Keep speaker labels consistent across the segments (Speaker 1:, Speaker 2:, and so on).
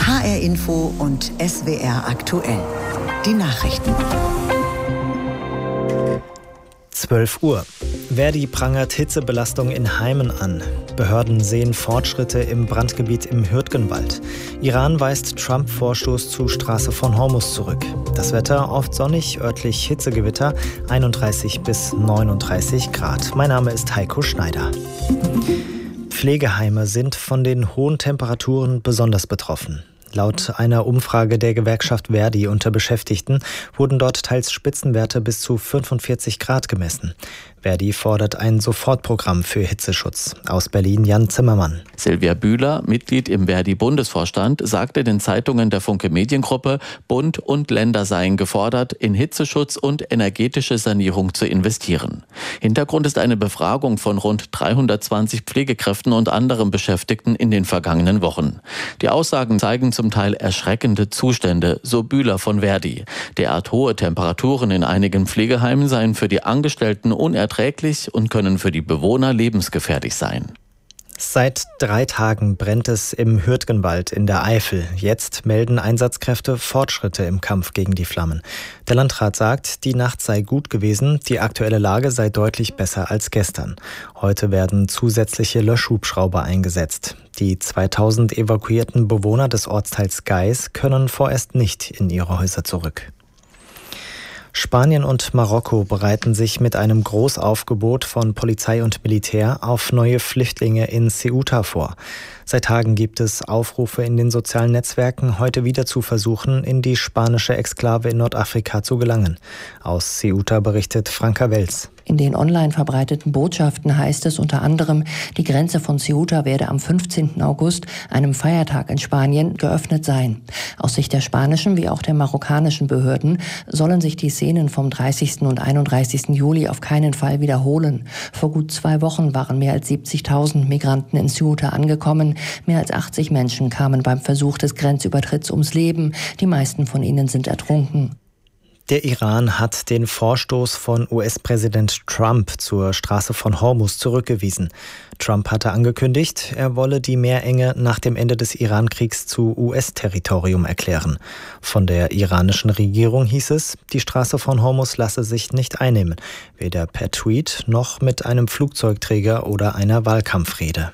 Speaker 1: HR Info und SWR aktuell. Die Nachrichten.
Speaker 2: 12 Uhr. Verdi prangert Hitzebelastung in Heimen an. Behörden sehen Fortschritte im Brandgebiet im Hürtgenwald. Iran weist Trump-Vorstoß zu Straße von Hormuz zurück. Das Wetter oft sonnig, örtlich Hitzegewitter, 31 bis 39 Grad. Mein Name ist Heiko Schneider. Pflegeheime sind von den hohen Temperaturen besonders betroffen. Laut einer Umfrage der Gewerkschaft Verdi unter Beschäftigten wurden dort teils Spitzenwerte bis zu 45 Grad gemessen. Verdi fordert ein Sofortprogramm für Hitzeschutz. Aus Berlin Jan Zimmermann.
Speaker 3: Silvia Bühler, Mitglied im Verdi-Bundesvorstand, sagte den Zeitungen der Funke Mediengruppe, Bund und Länder seien gefordert, in Hitzeschutz und energetische Sanierung zu investieren. Hintergrund ist eine Befragung von rund 320 Pflegekräften und anderen Beschäftigten in den vergangenen Wochen. Die Aussagen zeigen zum Teil erschreckende Zustände, so Bühler von Verdi. Derart hohe Temperaturen in einigen Pflegeheimen seien für die Angestellten unerträglich und können für die Bewohner lebensgefährlich sein.
Speaker 2: Seit 3 Tagen brennt es im Hürtgenwald in der Eifel. Jetzt melden Einsatzkräfte Fortschritte im Kampf gegen die Flammen. Der Landrat sagt, die Nacht sei gut gewesen, die aktuelle Lage sei deutlich besser als gestern. Heute werden zusätzliche Löschhubschrauber eingesetzt. Die 2000 evakuierten Bewohner des Ortsteils Geis können vorerst nicht in ihre Häuser zurück. Spanien und Marokko bereiten sich mit einem Großaufgebot von Polizei und Militär auf neue Flüchtlinge in Ceuta vor. Seit Tagen gibt es Aufrufe in den sozialen Netzwerken, heute wieder zu versuchen, in die spanische Exklave in Nordafrika zu gelangen. Aus Ceuta berichtet Franka Wels.
Speaker 4: In den online verbreiteten Botschaften heißt es unter anderem, die Grenze von Ceuta werde am 15. August, einem Feiertag in Spanien, geöffnet sein. Aus Sicht der spanischen wie auch der marokkanischen Behörden sollen sich die Szenen vom 30. und 31. Juli auf keinen Fall wiederholen. Vor gut 2 Wochen waren mehr als 70.000 Migranten in Ceuta angekommen. Mehr als 80 Menschen kamen beim Versuch des Grenzübertritts ums Leben. Die meisten von ihnen sind ertrunken.
Speaker 2: Der Iran hat den Vorstoß von US-Präsident Trump zur Straße von Hormuz zurückgewiesen. Trump hatte angekündigt, er wolle die Meerenge nach dem Ende des Iran-Kriegs zu US-Territorium erklären. Von der iranischen Regierung hieß es, die Straße von Hormuz lasse sich nicht einnehmen, weder per Tweet noch mit einem Flugzeugträger oder einer Wahlkampfrede.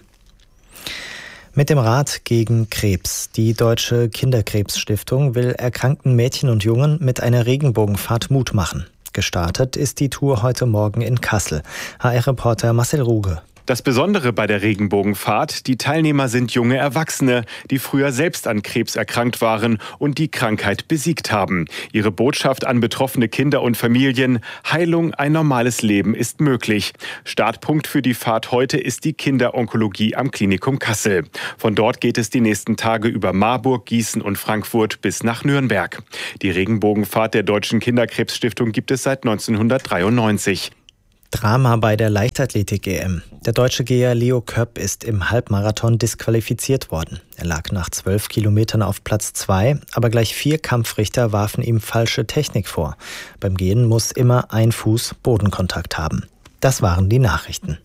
Speaker 2: Mit dem Rat gegen Krebs. Die Deutsche Kinderkrebsstiftung will erkrankten Mädchen und Jungen mit einer Regenbogenfahrt Mut machen. Gestartet ist die Tour heute Morgen in Kassel. HR-Reporter Marcel Ruge.
Speaker 5: Das Besondere bei der Regenbogenfahrt, die Teilnehmer sind junge Erwachsene, die früher selbst an Krebs erkrankt waren und die Krankheit besiegt haben. Ihre Botschaft an betroffene Kinder und Familien: Heilung, ein normales Leben ist möglich. Startpunkt für die Fahrt heute ist die Kinderonkologie am Klinikum Kassel. Von dort geht es die nächsten Tage über Marburg, Gießen und Frankfurt bis nach Nürnberg. Die Regenbogenfahrt der Deutschen Kinderkrebsstiftung gibt es seit 1993.
Speaker 2: Drama bei der Leichtathletik-EM. Der deutsche Geher Leo Köpp ist im Halbmarathon disqualifiziert worden. Er lag nach 12 Kilometern auf Platz 2, aber gleich 4 Kampfrichter warfen ihm falsche Technik vor. Beim Gehen muss immer ein Fuß Bodenkontakt haben. Das waren die Nachrichten.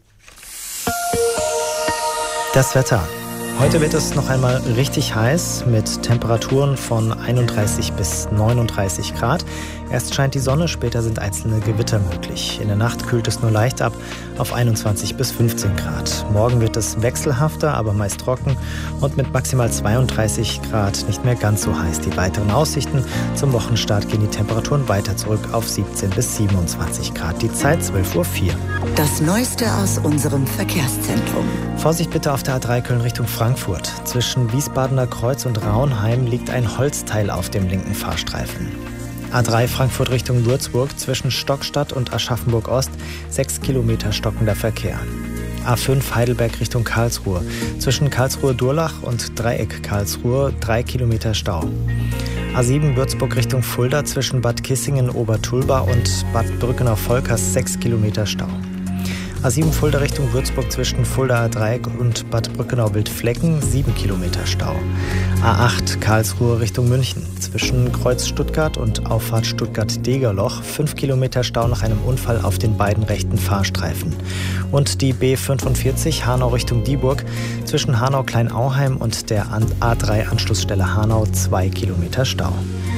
Speaker 2: Das Wetter. Heute wird es noch einmal richtig heiß mit Temperaturen von 31 bis 39 Grad. Erst scheint die Sonne, später sind einzelne Gewitter möglich. In der Nacht kühlt es nur leicht ab auf 21 bis 15 Grad. Morgen wird es wechselhafter, aber meist trocken und mit maximal 32 Grad nicht mehr ganz so heiß. Die weiteren Aussichten zum Wochenstart gehen die Temperaturen weiter zurück auf 17 bis 27 Grad. Die Zeit 12:04 Uhr.
Speaker 1: Das Neueste aus unserem Verkehrszentrum.
Speaker 2: Vorsicht bitte auf der A3 Köln Richtung Frankfurt. Zwischen Wiesbadener Kreuz und Raunheim liegt ein Holzteil auf dem linken Fahrstreifen. A3 Frankfurt Richtung Würzburg zwischen Stockstadt und Aschaffenburg-Ost 6 Kilometer stockender Verkehr. A5 Heidelberg Richtung Karlsruhe zwischen Karlsruhe-Durlach und Dreieck Karlsruhe 3 Kilometer Stau. A7 Würzburg Richtung Fulda zwischen Bad Kissingen-Obertulba und Bad Brückenau-Volkers 6 Kilometer Stau. A7 Fulda Richtung Würzburg zwischen Fuldaer Dreieck und Bad Brückenau-Wildflecken 7 Kilometer Stau. A8 Karlsruhe Richtung München zwischen Kreuz Stuttgart und Auffahrt Stuttgart-Degerloch 5 Kilometer Stau nach einem Unfall auf den beiden rechten Fahrstreifen. Und die B45 Hanau Richtung Dieburg zwischen Hanau-Kleinauheim und der A3 Anschlussstelle Hanau 2 Kilometer Stau.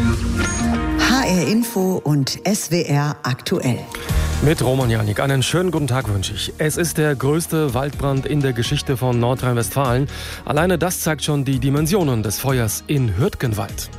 Speaker 1: HR Info und SWR aktuell.
Speaker 6: Mit Roman Janik einen schönen guten Tag wünsche ich. Es ist der größte Waldbrand in der Geschichte von Nordrhein-Westfalen. Alleine das zeigt schon die Dimensionen des Feuers in Hürtgenwald.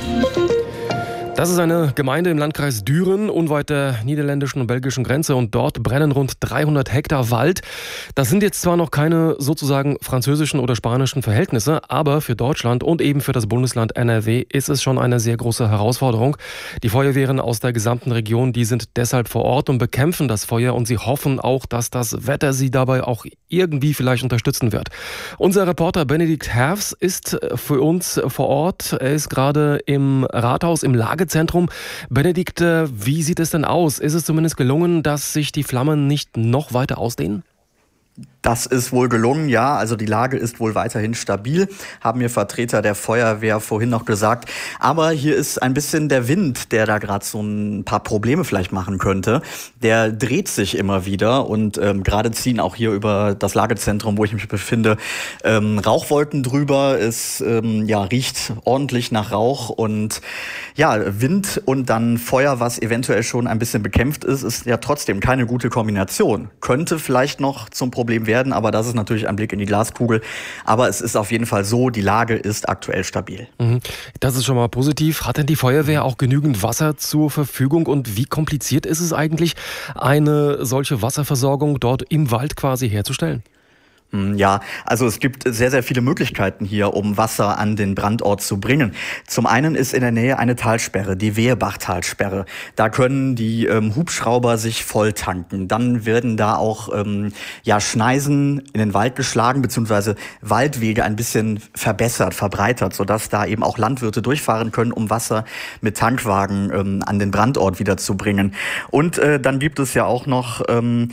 Speaker 6: Das ist eine Gemeinde im Landkreis Düren, unweit der niederländischen und belgischen Grenze. Und dort brennen rund 300 Hektar Wald. Das sind jetzt zwar noch keine sozusagen französischen oder spanischen Verhältnisse, aber für Deutschland und eben für das Bundesland NRW ist es schon eine sehr große Herausforderung. Die Feuerwehren aus der gesamten Region, die sind deshalb vor Ort und bekämpfen das Feuer. Und sie hoffen auch, dass das Wetter sie dabei auch irgendwie vielleicht unterstützen wird. Unser Reporter Benedikt Herfs ist für uns vor Ort. Er ist gerade im Rathaus, im Lagezentrum. Benedikt, wie sieht es denn aus? Ist es zumindest gelungen, dass sich die Flammen nicht noch weiter ausdehnen?
Speaker 7: Das ist wohl gelungen, ja. Also die Lage ist wohl weiterhin stabil, haben mir Vertreter der Feuerwehr vorhin noch gesagt. Aber hier ist ein bisschen der Wind, der da gerade so ein paar Probleme vielleicht machen könnte. Der dreht sich immer wieder und gerade ziehen auch hier über das Lagezentrum, wo ich mich befinde, Rauchwolken drüber. Es riecht ordentlich nach Rauch und ja, Wind und dann Feuer, was eventuell schon ein bisschen bekämpft ist ja trotzdem keine gute Kombination. Könnte vielleicht noch zum Problem werden, aber das ist natürlich ein Blick in die Glaskugel. Aber es ist auf jeden Fall so, die Lage ist aktuell stabil.
Speaker 6: Das ist schon mal positiv. Hat denn die Feuerwehr auch genügend Wasser zur Verfügung und wie kompliziert ist es eigentlich, eine solche Wasserversorgung dort im Wald quasi herzustellen?
Speaker 7: Ja, also es gibt sehr, sehr viele Möglichkeiten hier, um Wasser an den Brandort zu bringen. Zum einen ist in der Nähe eine Talsperre, die Wehrbach-Talsperre. Da können die Hubschrauber sich voll tanken. Dann werden da auch Schneisen in den Wald geschlagen, beziehungsweise Waldwege ein bisschen verbessert, verbreitert, sodass da eben auch Landwirte durchfahren können, um Wasser mit Tankwagen an den Brandort wieder zu bringen. Und dann gibt es ja auch noch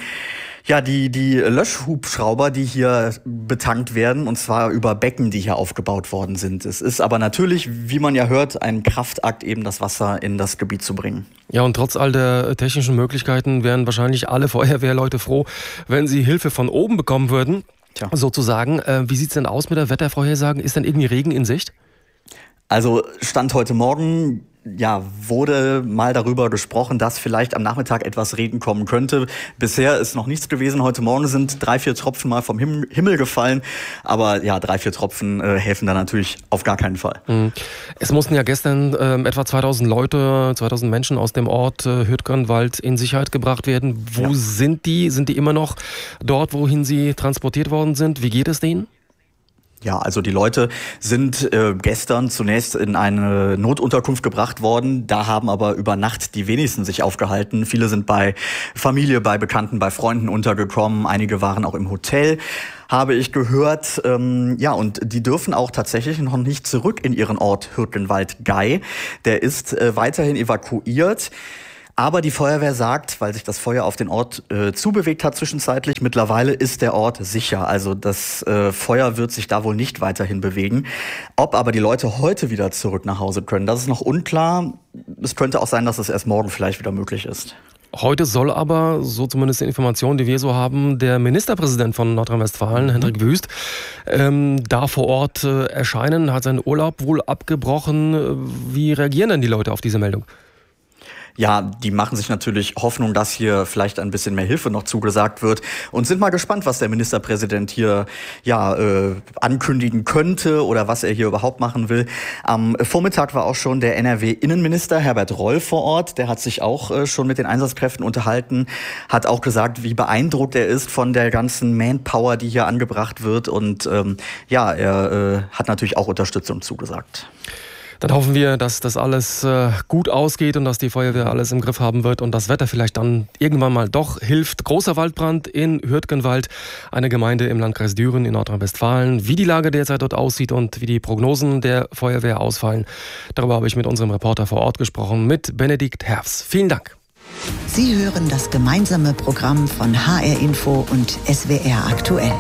Speaker 7: die Löschhubschrauber, die hier betankt werden, und zwar über Becken, die hier aufgebaut worden sind. Es ist aber natürlich, wie man ja hört, ein Kraftakt, eben das Wasser in das Gebiet zu bringen.
Speaker 6: Ja, und trotz all der technischen Möglichkeiten wären wahrscheinlich alle Feuerwehrleute froh, wenn sie Hilfe von oben bekommen würden, sozusagen. Wie sieht's denn aus mit der Wettervorhersagen? Ist denn irgendwie Regen in Sicht?
Speaker 7: Also Stand heute Morgen wurde mal darüber gesprochen, dass vielleicht am Nachmittag etwas Regen kommen könnte. Bisher ist noch nichts gewesen. Heute Morgen sind 3-4 Tropfen mal vom Himmel gefallen. Aber 3-4 Tropfen helfen da natürlich auf gar keinen Fall.
Speaker 6: Es mussten ja gestern etwa 2000 Menschen aus dem Ort Hürtgenwald in Sicherheit gebracht werden. Wo sind die? Sind die immer noch dort, wohin sie transportiert worden sind? Wie geht es denen?
Speaker 7: Ja, also die Leute sind gestern zunächst in eine Notunterkunft gebracht worden. Da haben aber über Nacht die wenigsten sich aufgehalten. Viele sind bei Familie, bei Bekannten, bei Freunden untergekommen. Einige waren auch im Hotel, habe ich gehört. Und die dürfen auch tatsächlich noch nicht zurück in ihren Ort Hürtgenwald-Gei. Der ist weiterhin evakuiert. Aber die Feuerwehr sagt, weil sich das Feuer auf den Ort zubewegt hat zwischenzeitlich, mittlerweile ist der Ort sicher. Also das Feuer wird sich da wohl nicht weiterhin bewegen. Ob aber die Leute heute wieder zurück nach Hause können, das ist noch unklar. Es könnte auch sein, dass es erst morgen vielleicht wieder möglich ist.
Speaker 6: Heute soll aber, so zumindest die Information, die wir so haben, der Ministerpräsident von Nordrhein-Westfalen, Hendrik Wüst, da vor Ort erscheinen, hat seinen Urlaub wohl abgebrochen. Wie reagieren denn die Leute auf diese Meldung?
Speaker 7: Ja, die machen sich natürlich Hoffnung, dass hier vielleicht ein bisschen mehr Hilfe noch zugesagt wird und sind mal gespannt, was der Ministerpräsident hier ankündigen könnte oder was er hier überhaupt machen will. Am Vormittag war auch schon der NRW-Innenminister Herbert Reul vor Ort. Der hat sich auch schon mit den Einsatzkräften unterhalten, hat auch gesagt, wie beeindruckt er ist von der ganzen Manpower, die hier angebracht wird. Und er hat natürlich auch Unterstützung zugesagt.
Speaker 6: Dann hoffen wir, dass das alles gut ausgeht und dass die Feuerwehr alles im Griff haben wird und das Wetter vielleicht dann irgendwann mal doch hilft. Großer Waldbrand in Hürtgenwald, eine Gemeinde im Landkreis Düren in Nordrhein-Westfalen. Wie die Lage derzeit dort aussieht und wie die Prognosen der Feuerwehr ausfallen, darüber habe ich mit unserem Reporter vor Ort gesprochen, mit Benedikt Herfs. Vielen Dank.
Speaker 1: Sie hören das gemeinsame Programm von HR Info und SWR aktuell.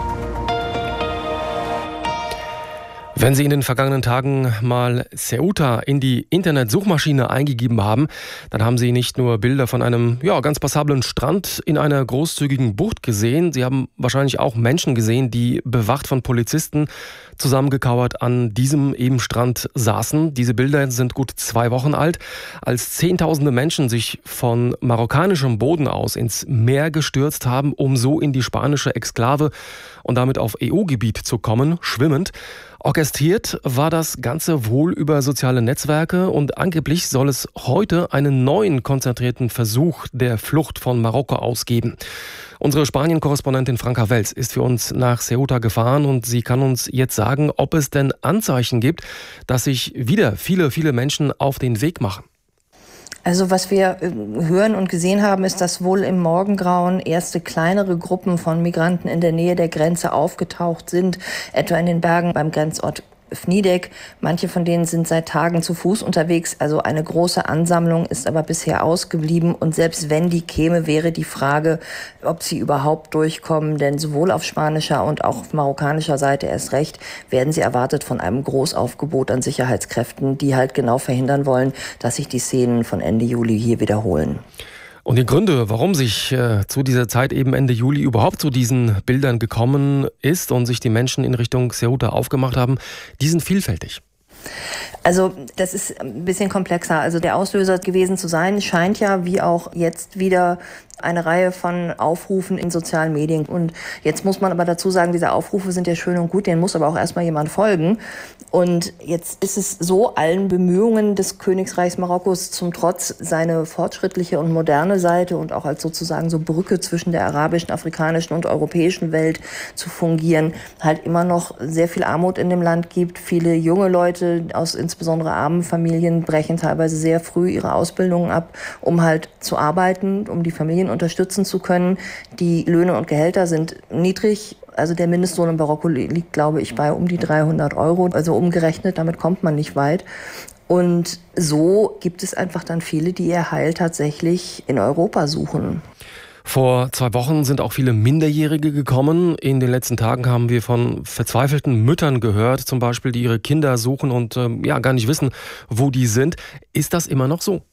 Speaker 6: Wenn Sie in den vergangenen Tagen mal Ceuta in die Internetsuchmaschine eingegeben haben, dann haben Sie nicht nur Bilder von einem ganz passablen Strand in einer großzügigen Bucht gesehen, Sie haben wahrscheinlich auch Menschen gesehen, die bewacht von Polizisten zusammengekauert an diesem eben Strand saßen. Diese Bilder sind gut 2 Wochen alt, als Zehntausende Menschen sich von marokkanischem Boden aus ins Meer gestürzt haben, um so in die spanische Exklave und damit auf EU-Gebiet zu kommen, schwimmend. Orchestriert war das Ganze wohl über soziale Netzwerke und angeblich soll es heute einen neuen konzentrierten Versuch der Flucht von Marokko aus geben. Unsere Spanien-Korrespondentin Franka Welz ist für uns nach Ceuta gefahren und sie kann uns jetzt sagen, ob es denn Anzeichen gibt, dass sich wieder viele Menschen auf den Weg machen.
Speaker 8: Also was wir hören und gesehen haben, ist, dass wohl im Morgengrauen erste kleinere Gruppen von Migranten in der Nähe der Grenze aufgetaucht sind, etwa in den Bergen beim Grenzort Fnidek. Manche von denen sind seit Tagen zu Fuß unterwegs. Also eine große Ansammlung ist aber bisher ausgeblieben. Und selbst wenn die käme, wäre die Frage, ob sie überhaupt durchkommen. Denn sowohl auf spanischer und auch auf marokkanischer Seite erst recht werden sie erwartet von einem Großaufgebot an Sicherheitskräften, die halt genau verhindern wollen, dass sich die Szenen von Ende Juli hier wiederholen.
Speaker 6: Und die Gründe, warum sich zu dieser Zeit eben Ende Juli überhaupt zu diesen Bildern gekommen ist und sich die Menschen in Richtung Ceuta aufgemacht haben, die sind vielfältig.
Speaker 8: Also das ist ein bisschen komplexer. Also der Auslöser gewesen zu sein, scheint ja wie auch jetzt wieder eine Reihe von Aufrufen in sozialen Medien. Und jetzt muss man aber dazu sagen, diese Aufrufe sind ja schön und gut, denen muss aber auch erstmal jemand folgen. Und jetzt ist es so, allen Bemühungen des Königreichs Marokkos zum Trotz, seine fortschrittliche und moderne Seite und auch als sozusagen so Brücke zwischen der arabischen, afrikanischen und europäischen Welt zu fungieren, halt immer noch sehr viel Armut in dem Land gibt. Viele junge Leute aus insbesondere armen Familien brechen teilweise sehr früh ihre Ausbildungen ab, um halt zu arbeiten, um die Familien unterstützen zu können. Die Löhne und Gehälter sind niedrig. Also der Mindestlohn in Marokko liegt, glaube ich, bei um die 300 €. Also umgerechnet, damit kommt man nicht weit. Und so gibt es einfach dann viele, die ihr Heil tatsächlich in Europa suchen.
Speaker 6: Vor 2 Wochen sind auch viele Minderjährige gekommen. In den letzten Tagen haben wir von verzweifelten Müttern gehört, zum Beispiel, die ihre Kinder suchen und gar nicht wissen, wo die sind. Ist das immer noch so?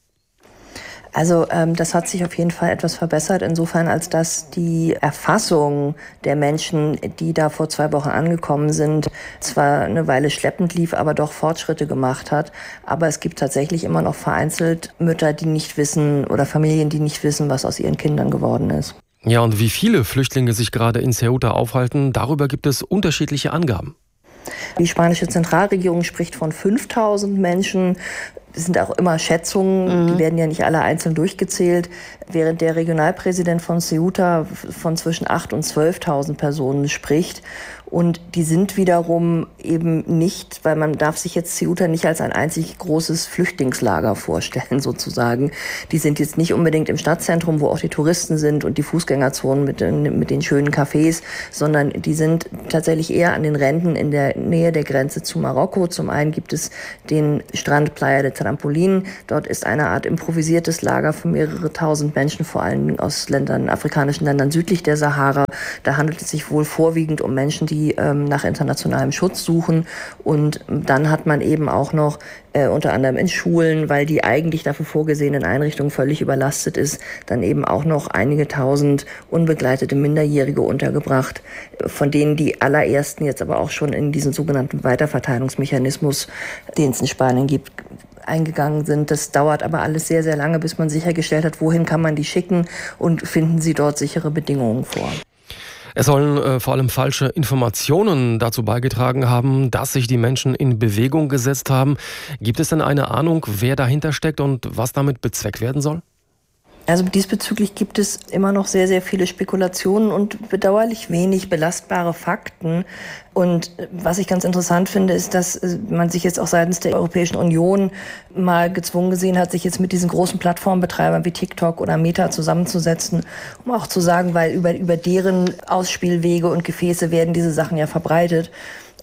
Speaker 8: Also das hat sich auf jeden Fall etwas verbessert, insofern als dass die Erfassung der Menschen, die da vor 2 Wochen angekommen sind, zwar eine Weile schleppend lief, aber doch Fortschritte gemacht hat. Aber es gibt tatsächlich immer noch vereinzelt Mütter, die nicht wissen oder Familien, die nicht wissen, was aus ihren Kindern geworden ist.
Speaker 6: Ja, und wie viele Flüchtlinge sich gerade in Ceuta aufhalten, darüber gibt es unterschiedliche Angaben.
Speaker 8: Die spanische Zentralregierung spricht von 5.000 Menschen. Das sind auch immer Schätzungen, die werden ja nicht alle einzeln durchgezählt, während der Regionalpräsident von Ceuta von zwischen 8.000 und 12.000 Personen spricht. Und die sind wiederum eben nicht, weil man darf sich jetzt Ceuta nicht als ein einzig großes Flüchtlingslager vorstellen sozusagen. Die sind jetzt nicht unbedingt im Stadtzentrum, wo auch die Touristen sind und die Fußgängerzonen mit den schönen Cafés, sondern die sind tatsächlich eher an den Rändern in der Nähe der Grenze zu Marokko. Zum einen gibt es den Strand Playa de Trampolin. Dort ist eine Art improvisiertes Lager für mehrere tausend Menschen, vor allem aus afrikanischen Ländern südlich der Sahara. Da handelt es sich wohl vorwiegend um Menschen, die nach internationalem Schutz suchen. Und dann hat man eben auch noch unter anderem in Schulen, weil die eigentlich dafür vorgesehenen Einrichtungen völlig überlastet ist, dann eben auch noch einige tausend unbegleitete Minderjährige untergebracht, von denen die allerersten jetzt aber auch schon in diesen sogenannten Weiterverteilungsmechanismus, den es in Spanien gibt, eingegangen sind. Das dauert aber alles sehr, sehr lange, bis man sichergestellt hat, wohin kann man die schicken und finden sie dort sichere Bedingungen vor.
Speaker 6: Es sollen vor allem falsche Informationen dazu beigetragen haben, dass sich die Menschen in Bewegung gesetzt haben. Gibt es denn eine Ahnung, wer dahinter steckt und was damit bezweckt werden soll?
Speaker 8: Also diesbezüglich gibt es immer noch sehr, sehr viele Spekulationen und bedauerlich wenig belastbare Fakten. Und was ich ganz interessant finde, ist, dass man sich jetzt auch seitens der Europäischen Union mal gezwungen gesehen hat, sich jetzt mit diesen großen Plattformbetreibern wie TikTok oder Meta zusammenzusetzen, um auch zu sagen, weil über deren Ausspielwege und Gefäße werden diese Sachen ja verbreitet.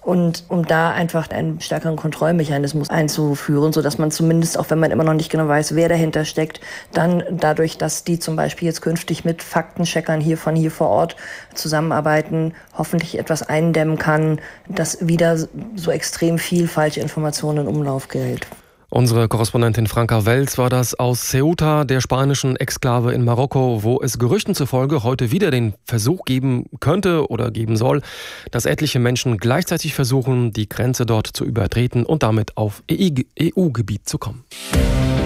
Speaker 8: und um da einfach einen stärkeren Kontrollmechanismus einzuführen, sodass man zumindest, auch wenn man immer noch nicht genau weiß, wer dahinter steckt, dann dadurch, dass die zum Beispiel jetzt künftig mit Faktencheckern hier vor Ort zusammenarbeiten, hoffentlich etwas eindämmen kann, dass wieder so extrem viel falsche Informationen in Umlauf gerät.
Speaker 6: Unsere Korrespondentin Franka Welz war das aus Ceuta, der spanischen Exklave in Marokko, wo es Gerüchten zufolge heute wieder den Versuch geben könnte oder geben soll, dass etliche Menschen gleichzeitig versuchen, die Grenze dort zu übertreten und damit auf EU-Gebiet zu kommen.